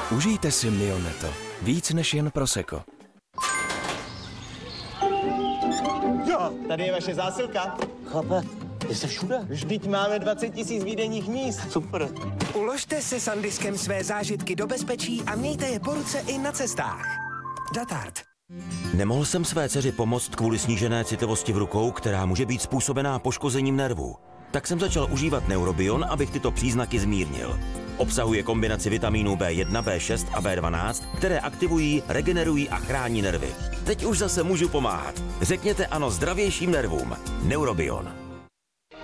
Užijte si Mioneto. Víc než jen prosecco. Jo, tady je vaše zásilka. Chlape, jste všude. Vždyť máme 20 000 výdejních míst. Super. Uložte se SanDiskem své zážitky do bezpečí a mějte je po ruce i na cestách. Datard. Nemohl jsem své dceři pomoct kvůli snížené citlivosti v rukou, která může být způsobená poškozením nervů. Tak jsem začal užívat Neurobion, abych tyto příznaky zmírnil. Obsahuje kombinaci vitamínů B1, B6 a B12, které aktivují, regenerují a chrání nervy. Teď už zase můžu pomáhat. Řekněte ano zdravějším nervům. Neurobion.